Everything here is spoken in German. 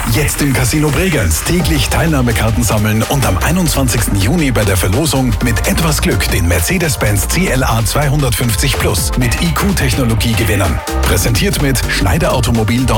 Jetzt im Casino Bregenz täglich Teilnahmekarten sammeln und am 21. Juni bei der Verlosung mit etwas Glück den Mercedes-Benz CLA 250 Plus mit IQ-Technologie gewinnen. Präsentiert mit Schneider Automobil